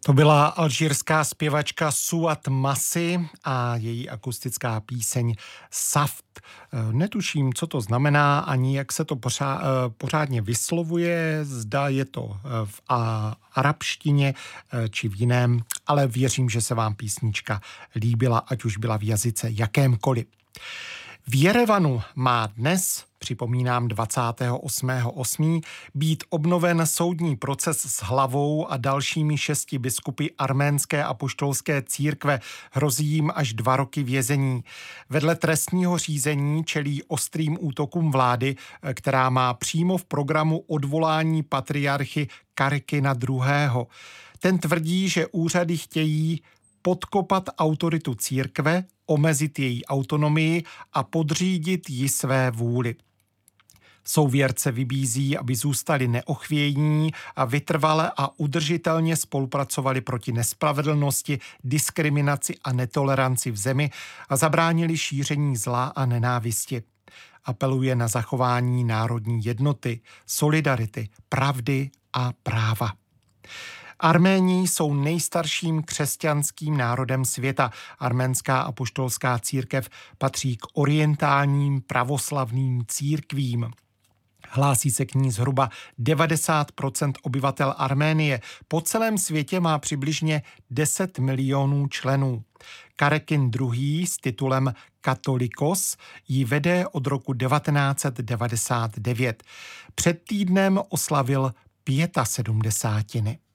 To byla alžírská zpěvačka Suat Massi a její akustická píseň Saft. Netuším, co to znamená, ani jak se to pořádně vyslovuje, zda je to v arabštině či v jiném, ale věřím, že se vám písnička líbila, ať už byla v jazyce jakémkoliv. V Jerevanu má dnes, připomínám 28.8., být obnoven soudní proces s hlavou a dalšími 6 biskupy arménské apoštolské církve. Hrozí jim až 2 roky vězení. Vedle trestního řízení čelí ostrým útokům vlády, která má přímo v programu odvolání patriarchy Karikina II. Ten tvrdí, že úřady chtějí podkopat autoritu církve, omezit její autonomii a podřídit ji své vůli. Souvěrce vybízí, aby zůstali neochvějní a vytrvale a udržitelně spolupracovali proti nespravedlnosti, diskriminaci a netoleranci v zemi a zabránili šíření zla a nenávisti. Apeluje na zachování národní jednoty, solidarity, pravdy a práva. Arméni jsou nejstarším křesťanským národem světa. Arménská apoštolská církev patří k orientálním pravoslavným církvím. Hlásí se k ní zhruba 90% obyvatel Arménie. Po celém světě má přibližně 10 milionů členů. Karikin II. S titulem Katolikos ji vede od roku 1999. Před týdnem oslavil 75.